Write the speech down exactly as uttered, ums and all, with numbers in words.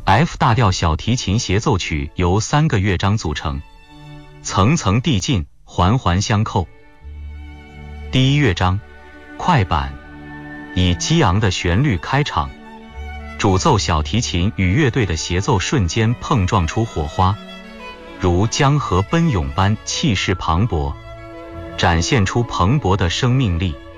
F 大调小提琴协奏曲由三个乐章组成，层层递进，环环相扣。第一乐章，快板，以激昂的旋律开场，主奏小提琴与乐队的协奏瞬间碰撞出火花，如江河奔涌般气势磅礴，展现出蓬勃的生命力。